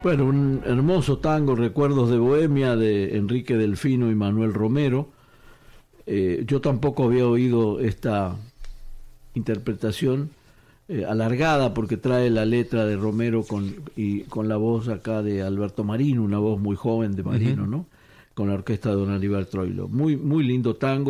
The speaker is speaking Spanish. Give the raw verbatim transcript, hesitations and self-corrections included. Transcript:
Bueno, un hermoso tango, Recuerdos de Bohemia, de Enrique Delfino y Manuel Romero. Eh, yo tampoco había oído esta interpretación eh, alargada, porque trae la letra de Romero con, y con la voz acá de Alberto Marino, una voz muy joven de Marino, Uh-huh. ¿no? Con la orquesta de Don Aníbal Troilo. Muy, muy lindo tango.